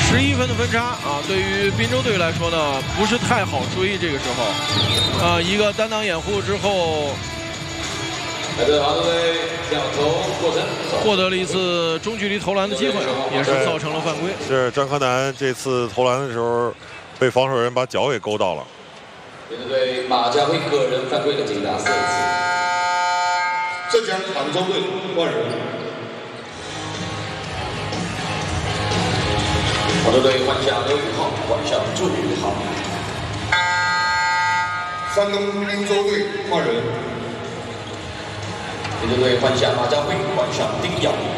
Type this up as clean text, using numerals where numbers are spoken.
11分的分差啊，对于滨州队来说呢，不是太好追。这个时候，一个单挡掩护之后，获得了一次中距离投篮的机会，也是造成了犯规。 是张柯南这次投篮的时候，被防守人把脚给勾到了。 面对马家辉个人犯规的金达4次。 浙江杭州队换人。 杭州队换下刘宇浩，换上祝宇浩。 山东滨州队换人。 滨州队换下马家辉，换上丁耀。